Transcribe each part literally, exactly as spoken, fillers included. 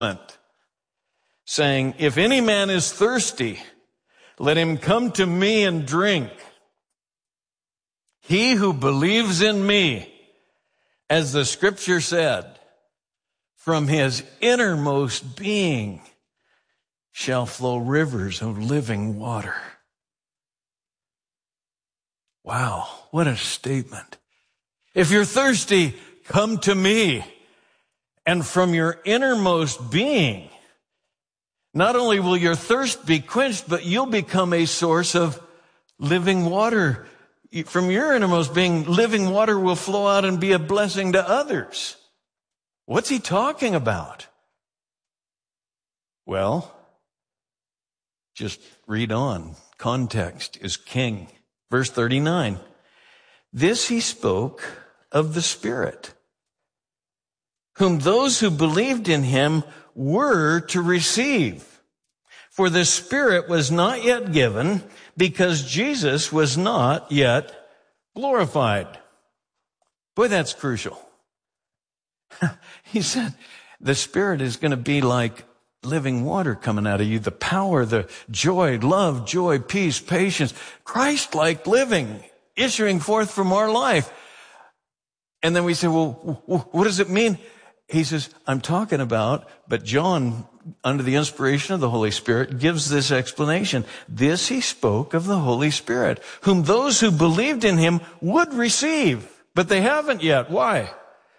saying, if any man is thirsty, let him come to me and drink. He who believes in me, as the scripture said, from his innermost being shall flow rivers of living water. Wow, what a statement. If you're thirsty, come to me. And from your innermost being, not only will your thirst be quenched, but you'll become a source of living water. From your innermost being, living water will flow out and be a blessing to others. What's he talking about? Well, just read on. Context is king. Verse thirty-nine. This he spoke of the Spirit, whom those who believed in him were to receive. For the Spirit was not yet given because Jesus was not yet glorified. Boy, that's crucial. He said the Spirit is going to be like living water coming out of you. The power, the joy, love, joy, peace, patience, Christ-like living issuing forth from our life. And then we say, well, what does it mean? He says, I'm talking about, but John, under the inspiration of the Holy Spirit, gives this explanation. This he spoke of the Holy Spirit, whom those who believed in him would receive, but they haven't yet. Why?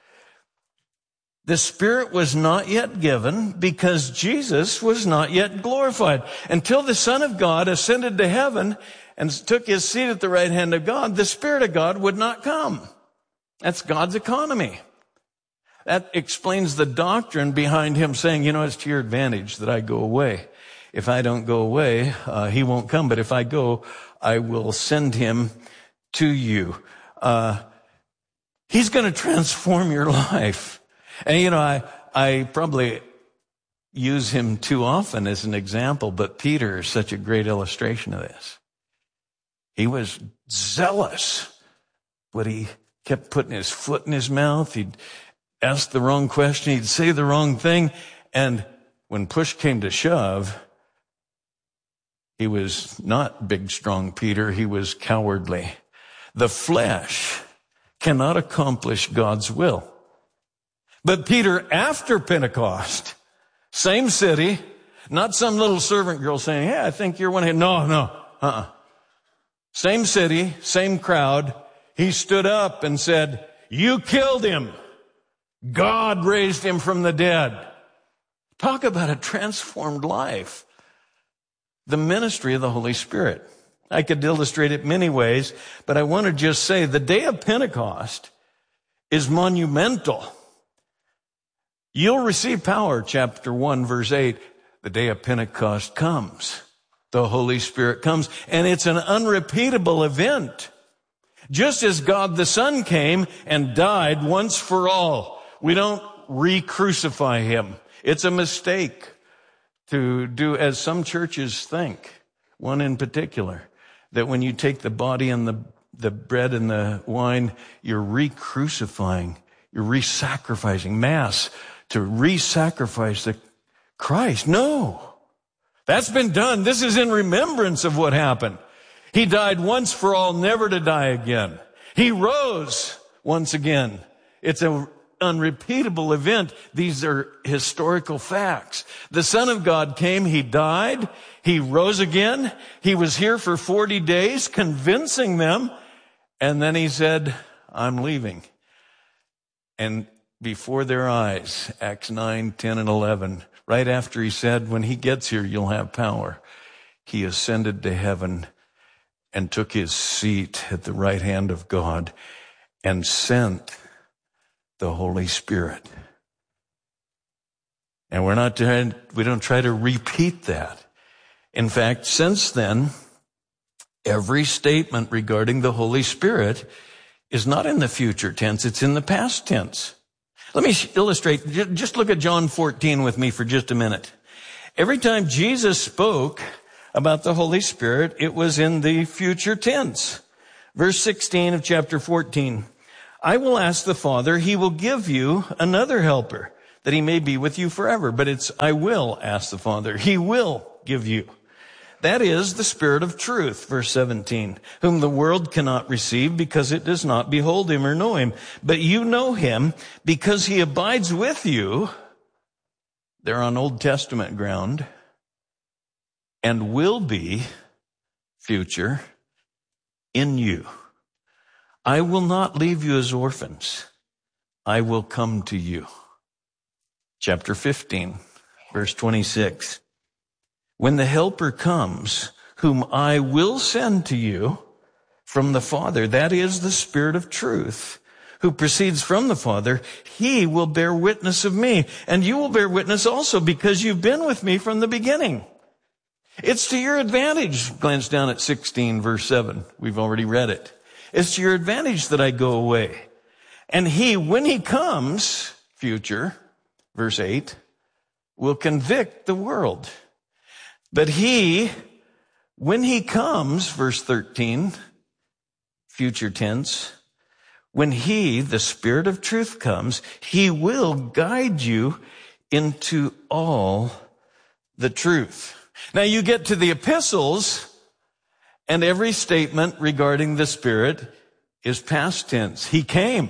The Spirit was not yet given because Jesus was not yet glorified. Until the Son of God ascended to heaven and took his seat at the right hand of God, the Spirit of God would not come. That's God's economy. That explains the doctrine behind him saying, you know, it's to your advantage that I go away. If I don't go away, uh, he won't come. But if I go, I will send him to you. Uh, he's going to transform your life. And, you know, I, I probably use him too often as an example, but Peter is such a great illustration of this. He was zealous, but he kept putting his foot in his mouth. He'd ask the wrong question. He'd say the wrong thing. And when push came to shove, he was not big, strong Peter. He was cowardly. The flesh cannot accomplish God's will. But Peter, after Pentecost, same city, not some little servant girl saying, hey, I think you're one of him. No, no, uh-uh. Same city, same crowd. He stood up and said, you killed him. God raised him from the dead. Talk about a transformed life. The ministry of the Holy Spirit. I could illustrate it many ways, but I want to just say the day of Pentecost is monumental. You'll receive power, chapter one, verse eight. The day of Pentecost comes. The Holy Spirit comes, and it's an unrepeatable event. Just as God the Son came and died once for all. We don't re-crucify him. It's a mistake to do as some churches think. One in particular, that when you take the body and the, the bread and the wine, you're re-crucifying, you're re-sacrificing. Mass, to re-sacrifice the Christ. No, that's been done. This is in remembrance of what happened. He died once for all, never to die again. He rose once again. It's an unrepeatable event. These are historical facts. The Son of God came, he died, he rose again. He was here for forty days, convincing them. And then he said, I'm leaving. And before their eyes, Acts nine, ten, and eleven, right after he said, when he gets here, you'll have power, he ascended to heaven and took his seat at the right hand of God and sent the Holy Spirit. And we're not trying, we don't try to repeat that. In fact, since then, every statement regarding the Holy Spirit is not in the future tense, it's in the past tense. Let me illustrate. Just look at John fourteen with me for just a minute. Every time Jesus spoke about the Holy Spirit, it was in the future tense. Verse sixteen of chapter fourteen. I will ask the Father, he will give you another helper that he may be with you forever. But it's, I will ask the Father. He will give you. That is the Spirit of truth, verse seventeen, whom the world cannot receive because it does not behold him or know him. But you know him because he abides with you. They're on Old Testament ground, and will be, future, in you. I will not leave you as orphans. I will come to you. Chapter fifteen, verse twenty-six. When the Helper comes, whom I will send to you from the Father, that is the Spirit of truth, who proceeds from the Father, he will bear witness of me. And you will bear witness also because you've been with me from the beginning. It's to your advantage. Glance down at sixteen, verse seven. We've already read it. It's to your advantage that I go away. And he, when he comes, future, verse eight, will convict the world. But he, when he comes, verse thirteen, future tense, when he, the Spirit of truth, comes, he will guide you into all the truth. Now you get to the epistles, and every statement regarding the Spirit is past tense. He came.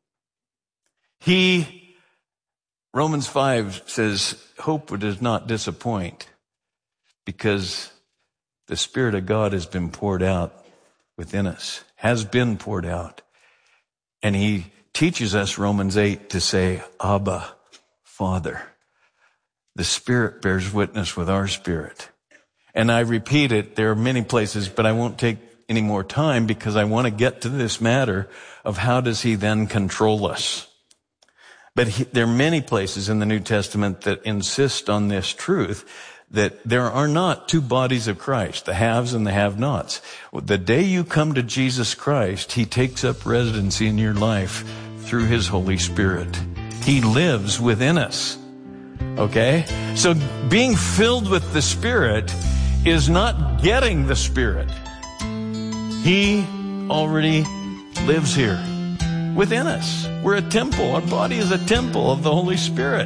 He, Romans five says, hope does not disappoint, because the Spirit of God has been poured out within us, has been poured out. And he teaches us, Romans eight, to say, Abba, Father. The Spirit bears witness with our spirit. And I repeat it, there are many places, but I won't take any more time because I want to get to this matter of how does he then control us. But he, there are many places in the New Testament that insist on this truth, that there are not two bodies of Christ, the haves and the have-nots. The day you come to Jesus Christ, he takes up residency in your life through his Holy Spirit. He lives within us. Okay? So being filled with the Spirit is not getting the Spirit. He already lives here within us. We're a temple. Our body is a temple of the Holy Spirit.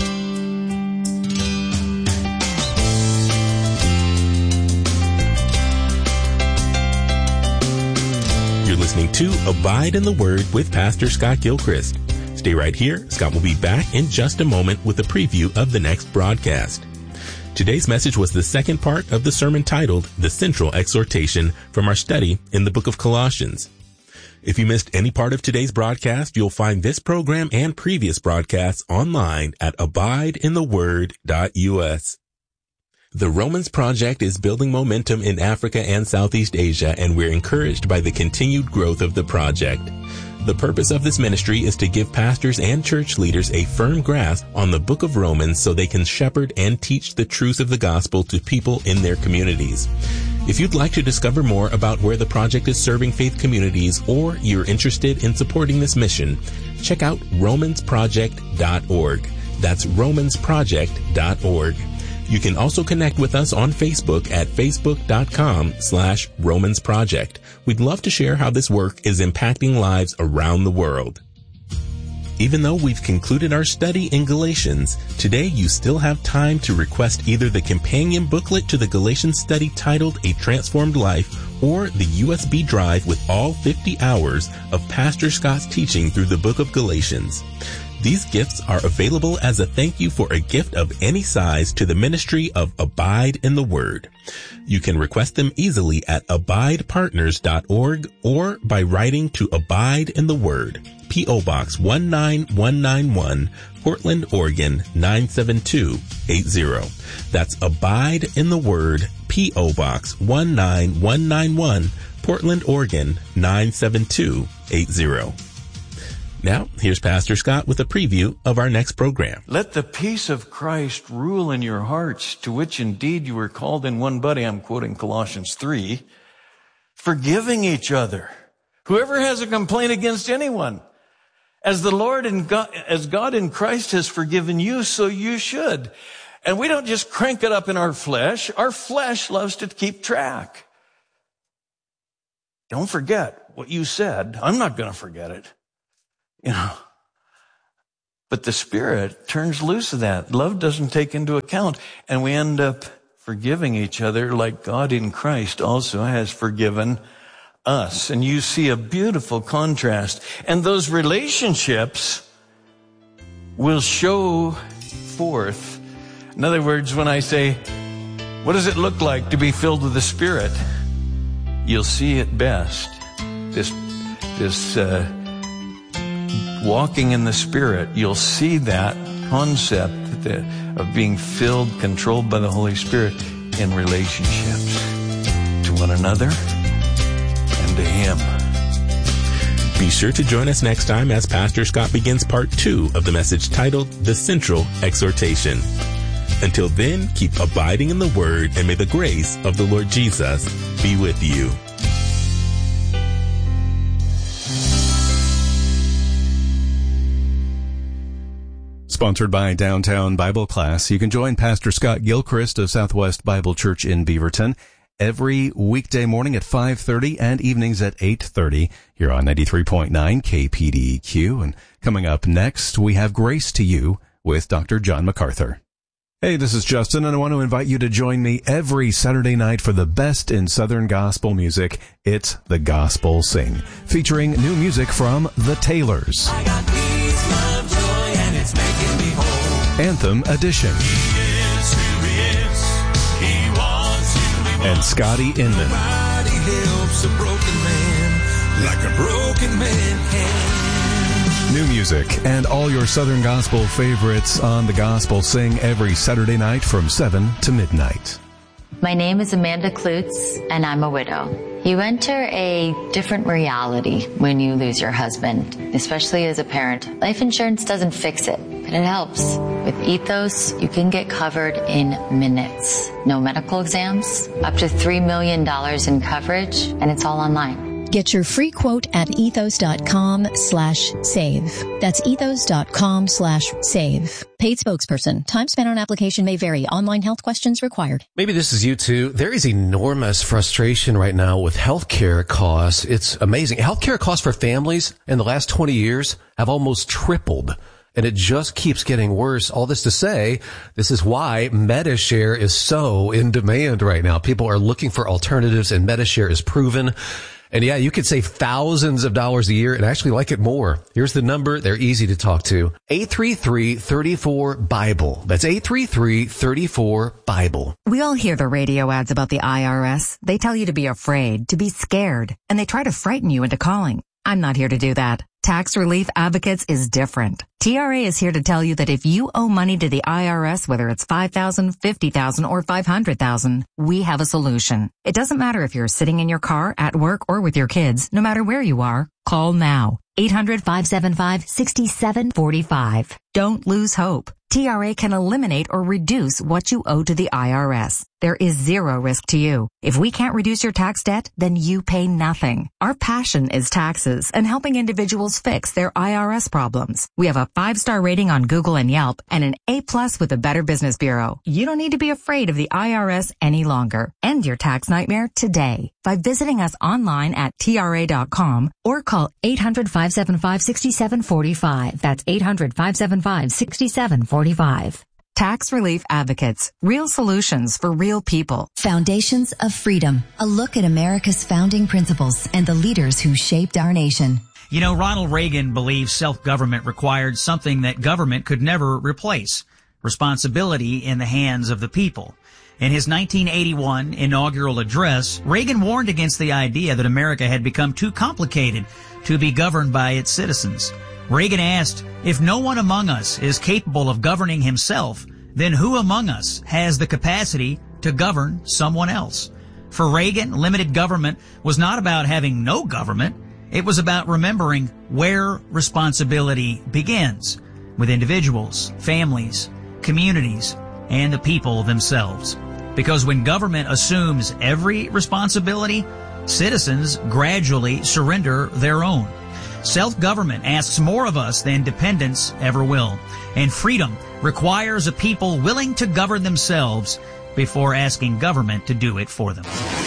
You're listening to Abide in the Word with Pastor Scott Gilchrist. Stay right here. Scott will be back in just a moment with a preview of the next broadcast. Today's message was the second part of the sermon titled The Central Exhortation from our study in the book of Colossians. If you missed any part of today's broadcast, you'll find this program and previous broadcasts online at abide in the word dot u s. The Romans Project is building momentum in Africa and Southeast Asia, and we're encouraged by the continued growth of the project. The purpose of this ministry is to give pastors and church leaders a firm grasp on the book of Romans so they can shepherd and teach the truths of the gospel to people in their communities. If you'd like to discover more about where the project is serving faith communities, or you're interested in supporting this mission, check out romans project dot org. That's romans project dot org. You can also connect with us on Facebook at facebook.com slash Romans Project. We'd love to share how this work is impacting lives around the world. Even though we've concluded our study in Galatians, today you still have time to request either the companion booklet to the Galatians study titled A Transformed Life, or the U S B drive with all fifty hours of Pastor Scott's teaching through the book of Galatians. These gifts are available as a thank you for a gift of any size to the ministry of Abide in the Word. You can request them easily at abide partners dot org or by writing to Abide in the Word, P O Box one nine one nine one, Portland, Oregon nine seven two eight zero. That's Abide in the Word, P O Box one nine one nine one, Portland, Oregon nine seven two eight zero. Now, here's Pastor Scott with a preview of our next program. Let the peace of Christ rule in your hearts, to which indeed you were called in one body. I'm quoting Colossians three. Forgiving each other. Whoever has a complaint against anyone, as the Lord and God, as God in Christ has forgiven you, so you should. And we don't just crank it up in our flesh. Our flesh loves to keep track. Don't forget what you said. I'm not going to forget it. You know, But the Spirit turns loose of that. Love doesn't take into account, and we end up forgiving each other like God in Christ also has forgiven us. And you see a beautiful contrast. And those relationships will show forth. In other words, when I say, what does it look like to be filled with the Spirit? You'll see it best. This, this, uh, walking in the Spirit, you'll see that concept of being filled, controlled by the Holy Spirit in relationships to one another and to Him. Be sure to join us next time as Pastor Scott begins part two of the message titled The Central Exhortation. Until then, keep abiding in the Word, and may the grace of the Lord Jesus be with you. Sponsored by Downtown Bible Class. You can join Pastor Scott Gilchrist of Southwest Bible Church in Beaverton every weekday morning at five thirty and evenings at eight thirty here on ninety-three point nine K P D E Q. And coming up next, we have Grace to You with Doctor John MacArthur. Hey, this is Justin, and I want to invite you to join me every Saturday night for the best in Southern gospel music. It's The Gospel Sing, featuring new music from The Taylors. I got peace, love, joy, and it's making me whole. Anthem Edition. He is who He is. He wants you to be And Scotty Inman. Nobody helps a broken man like a broken man can. New music and all your Southern gospel favorites on The Gospel Sing every Saturday night from seven to midnight. My name is Amanda Klutz, and I'm a widow. You enter a different reality when you lose your husband, especially as a parent. Life insurance doesn't fix it, but it helps. With Ethos, you can get covered in minutes. No medical exams, up to three million dollars in coverage, and it's all online. Get your free quote at ethos.com slash save. That's ethos.com slash save. Paid spokesperson. Time spent on application may vary. Online health questions required. Maybe this is you too. There is enormous frustration right now with healthcare costs. It's amazing. Healthcare costs for families in the last twenty years have almost tripled. And it just keeps getting worse. All this to say, this is why MediShare is so in demand right now. People are looking for alternatives, and MediShare is proven. And yeah, you could save thousands of dollars a year and actually like it more. Here's the number. They're easy to talk to. eight three three, three four, BIBLE. That's eight three three, three four, BIBLE. We all hear the radio ads about the I R S. They tell you to be afraid, to be scared, and they try to frighten you into calling. I'm not here to do that. Tax Relief Advocates is different. T R A is here to tell you that if you owe money to the I R S, whether it's five thousand dollars, fifty thousand dollars, or five hundred thousand dollars, we have a solution. It doesn't matter if you're sitting in your car, at work, or with your kids. No matter where you are, call now. eight hundred, five seven five, six seven four five. Don't lose hope. T R A can eliminate or reduce what you owe to the I R S. There is zero risk to you. If we can't reduce your tax debt, then you pay nothing. Our passion is taxes and helping individuals fix their I R S problems. We have a five-star rating on Google and Yelp and an A plus with the Better Business Bureau. You don't need to be afraid of the I R S any longer. End your tax nightmare today by visiting us online at T R A dot com or call eight hundred, five seven five, six seven four five. That's eight hundred, five seven five, six seven four five. Tax Relief Advocates. Real solutions for real people. Foundations of Freedom. A look at America's founding principles and the leaders who shaped our nation. You know, Ronald Reagan believed self-government required something that government could never replace: responsibility in the hands of the people. In his nineteen eighty-one inaugural address, Reagan warned against the idea that America had become too complicated to be governed by its citizens. Reagan asked, if no one among us is capable of governing himself, then who among us has the capacity to govern someone else? For Reagan, limited government was not about having no government. It was about remembering where responsibility begins, with individuals, families, communities, and the people themselves. Because when government assumes every responsibility, citizens gradually surrender their own. Self-government asks more of us than dependence ever will. And freedom requires a people willing to govern themselves before asking government to do it for them.